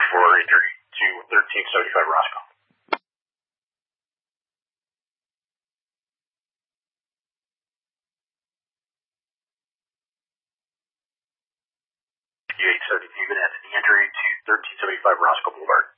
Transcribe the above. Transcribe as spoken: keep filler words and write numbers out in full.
for injury to thirteen seventy-five Roscoe. eight seventy-two, Anthony, injury to thirteen seventy-five Roscoe Boulevard.